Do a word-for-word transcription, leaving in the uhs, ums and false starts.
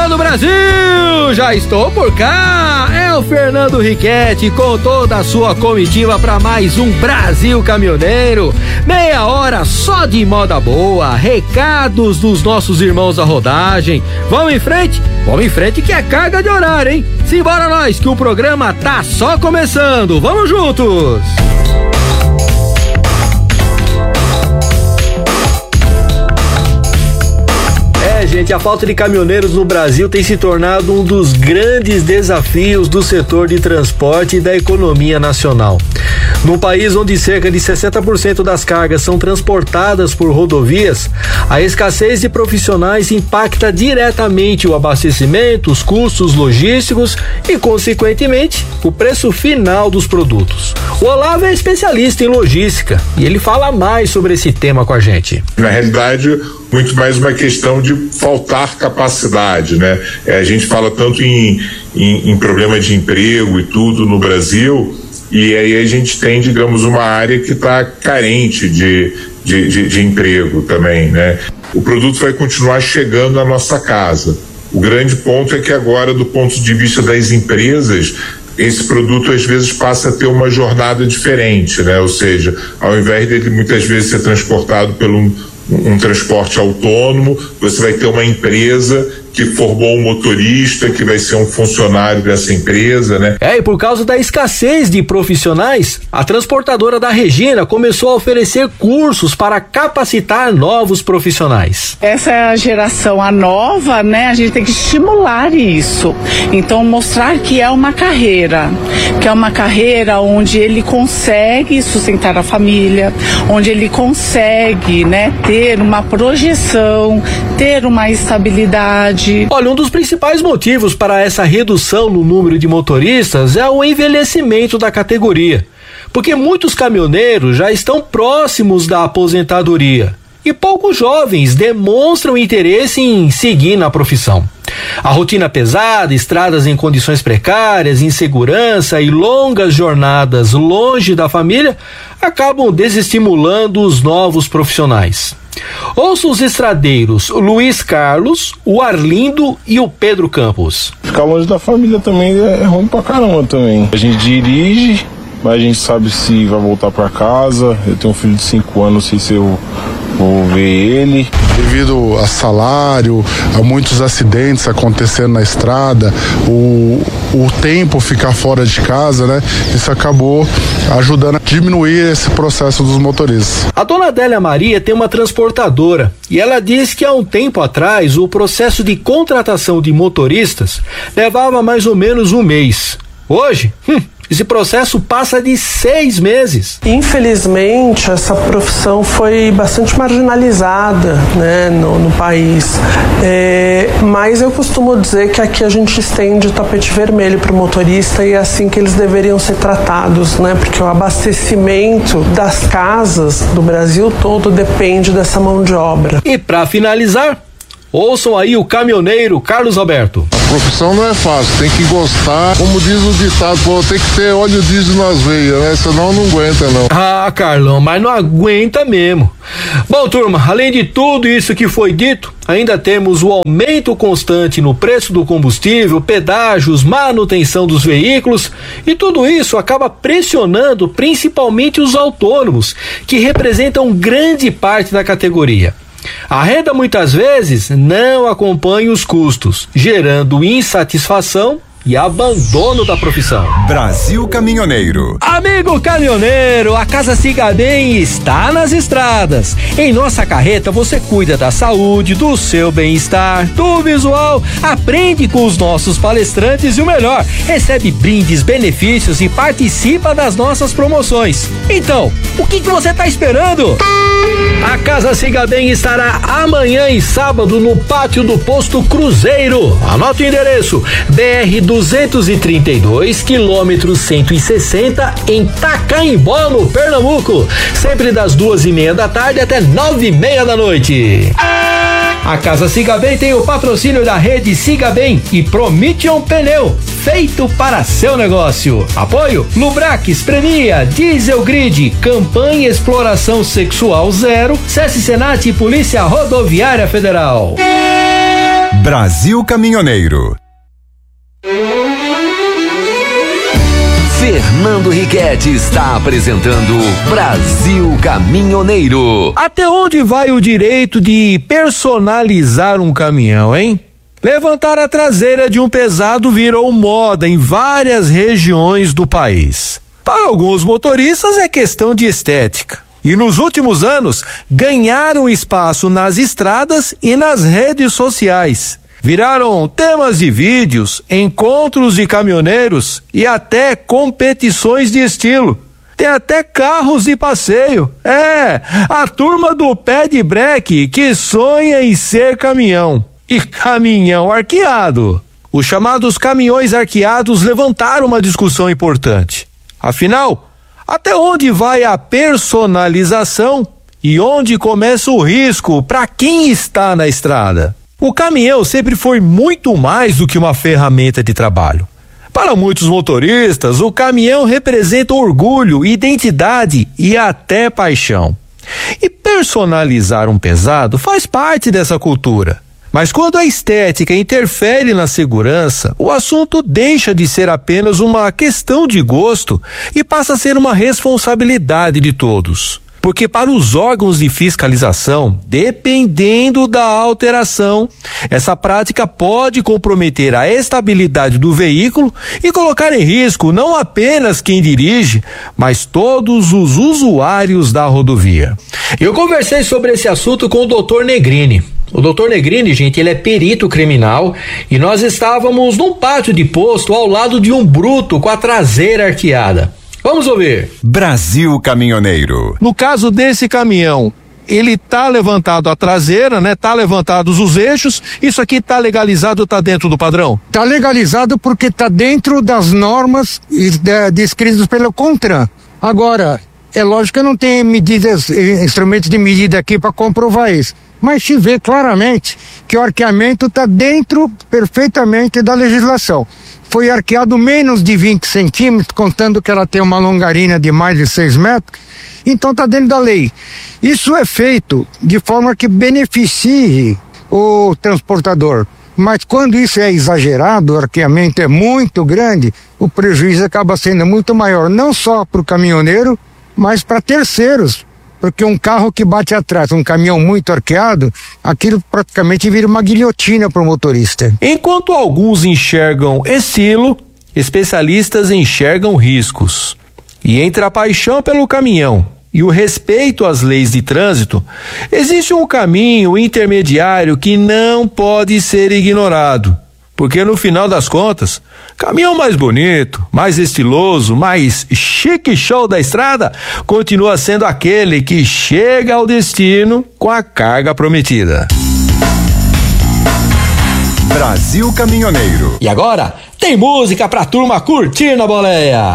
Fernando Brasil, já estou por cá. É o Fernando Riquetti com toda a sua comitiva para mais um Brasil Caminhoneiro. Meia hora só de moda boa, recados dos nossos irmãos da rodagem. Vamos em frente? Vamos em frente que é carga de horário, hein? Simbora nós que o programa tá só começando. Vamos juntos! É, gente, a falta de caminhoneiros no Brasil tem se tornado um dos grandes desafios do setor de transporte e da economia nacional. Num país onde cerca de sessenta por cento das cargas são transportadas por rodovias, a escassez de profissionais impacta diretamente o abastecimento, os custos logísticos e, consequentemente, o preço final dos produtos. O Olavo é especialista em logística e ele fala mais sobre esse tema com a gente. Na realidade, muito mais uma questão de faltar capacidade, né? É, a gente fala tanto em, em, em problema de emprego e tudo no Brasil, e aí a gente tem, digamos, uma área que está carente de, de, de, de emprego também, né? O produto vai continuar chegando na nossa casa. O grande ponto é que agora, do ponto de vista das empresas, esse produto às vezes passa a ter uma jornada diferente, né? Ou seja, ao invés dele muitas vezes ser transportado pelo um, um transporte autônomo, você vai ter uma empresa que formou um motorista, que vai ser um funcionário dessa empresa, né? É, e por causa da escassez de profissionais, a transportadora da Regina começou a oferecer cursos para capacitar novos profissionais. Essa é a geração, a nova, né? A gente tem que estimular isso. Então, mostrar que é uma carreira, que é uma carreira onde ele consegue sustentar a família, onde ele consegue, né, ter uma projeção, ter uma estabilidade. Olha, um dos principais motivos para essa redução no número de motoristas é o envelhecimento da categoria, porque muitos caminhoneiros já estão próximos da aposentadoria e poucos jovens demonstram interesse em seguir na profissão. A rotina pesada, estradas em condições precárias, insegurança e longas jornadas longe da família acabam desestimulando os novos profissionais. Ouça os estradeiros Luiz Carlos, o Arlindo e o Pedro Campos. Ficar longe da família também é ruim pra caramba também. A gente dirige, mas a gente sabe se vai voltar pra casa. Eu tenho um filho de cinco anos, não sei se eu vou ver ele. Devido a salário, a muitos acidentes acontecendo na estrada, o, o tempo ficar fora de casa, né? Isso acabou ajudando a diminuir esse processo dos motoristas. A dona Adélia Maria tem uma transportadora e ela diz que há um tempo atrás o processo de contratação de motoristas levava mais ou menos um mês. Hoje, hum, esse processo passa de seis meses. Infelizmente, essa profissão foi bastante marginalizada, né, no, no país. É, mas eu costumo dizer que aqui a gente estende o tapete vermelho para o motorista e é assim que eles deveriam ser tratados, né? Porque o abastecimento das casas do Brasil todo depende dessa mão de obra. E para finalizar, ouçam aí o caminhoneiro Carlos Alberto. A profissão não é fácil, tem que gostar, como diz o ditado, pô, tem que ter óleo diesel nas veias, né? Senão não aguenta, não. Ah, Carlão, mas não aguenta mesmo. Bom, turma, além de tudo isso que foi dito, ainda temos o aumento constante no preço do combustível, pedágios, manutenção dos veículos, e tudo isso acaba pressionando principalmente os autônomos, que representam grande parte da categoria. A renda muitas vezes não acompanha os custos, gerando insatisfação e abandono da profissão. Brasil Caminhoneiro. Amigo caminhoneiro, a Casa Siga Bem está nas estradas. Em nossa carreta você cuida da saúde, do seu bem-estar, do visual, aprende com os nossos palestrantes e o melhor, recebe brindes, benefícios e participa das nossas promoções. Então, o que que você está esperando? A Casa Siga Bem estará amanhã e sábado no pátio do Posto Cruzeiro. Anota o endereço: B R duzentos e trinta e dois, quilômetro cento e sessenta, em Tacaimbó, no Pernambuco. Sempre das duas e meia da tarde até nove e meia da noite. A Casa Siga Bem tem o patrocínio da rede Siga Bem e Promission Pneu, feito para seu negócio. Apoio Lubrax, Premia, Diesel Grid, Campanha Exploração Sexual Zero, SESC Senat e Polícia Rodoviária Federal. Brasil Caminhoneiro. Fernando Riquetti está apresentando Brasil Caminhoneiro. Até onde vai o direito de personalizar um caminhão, hein? Levantar a traseira de um pesado virou moda em várias regiões do país. Para alguns motoristas é questão de estética. E nos últimos anos ganharam espaço nas estradas e nas redes sociais. Viraram temas de vídeos, encontros de caminhoneiros e até competições de estilo. Tem até carros de passeio. É, a turma do pé de breque que sonha em ser caminhão. E caminhão arqueado. Os chamados caminhões arqueados levantaram uma discussão importante. Afinal, até onde vai a personalização e onde começa o risco para quem está na estrada? O caminhão sempre foi muito mais do que uma ferramenta de trabalho. Para muitos motoristas, o caminhão representa orgulho, identidade e até paixão. E personalizar um pesado faz parte dessa cultura. Mas quando a estética interfere na segurança, o assunto deixa de ser apenas uma questão de gosto e passa a ser uma responsabilidade de todos. Porque para os órgãos de fiscalização, dependendo da alteração, essa prática pode comprometer a estabilidade do veículo e colocar em risco não apenas quem dirige, mas todos os usuários da rodovia. Eu conversei sobre esse assunto com o doutor Negrini. O doutor Negrini, gente, ele é perito criminal e nós estávamos num pátio de posto ao lado de um bruto com a traseira arqueada. Vamos ouvir. Brasil Caminhoneiro. No caso desse caminhão, ele tá levantado a traseira, né? Tá levantados os eixos. Isso aqui tá legalizado, tá dentro do padrão? Tá legalizado porque tá dentro das normas descritas pelo CONTRAN. Agora, é lógico que eu não tenho medidas, instrumentos de medida aqui para comprovar isso. Mas se vê claramente que o arqueamento está dentro perfeitamente da legislação. Foi arqueado menos de vinte centímetros, contando que ela tem uma longarina de mais de seis metros, então está dentro da lei. Isso é feito de forma que beneficie o transportador. Mas quando isso é exagerado, o arqueamento é muito grande, o prejuízo acaba sendo muito maior, não só para o caminhoneiro, mas para terceiros. Porque um carro que bate atrás, um caminhão muito arqueado, aquilo praticamente vira uma guilhotina para o motorista. Enquanto alguns enxergam estilo, especialistas enxergam riscos. E entre a paixão pelo caminhão e o respeito às leis de trânsito, existe um caminho intermediário que não pode ser ignorado. Porque no final das contas, caminhão mais bonito, mais estiloso, mais chique show da estrada, continua sendo aquele que chega ao destino com a carga prometida. Brasil Caminhoneiro. E agora, tem música pra turma curtir na boleia.